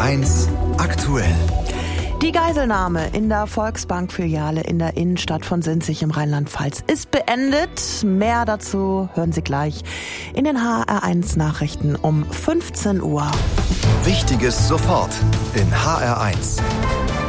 HR1 aktuell. Die Geiselnahme in der Volksbank-Filiale in der Innenstadt von Sinzig im Rheinland-Pfalz ist beendet. Mehr dazu hören Sie gleich in den HR1-Nachrichten um 15 Uhr. Wichtiges sofort in HR1.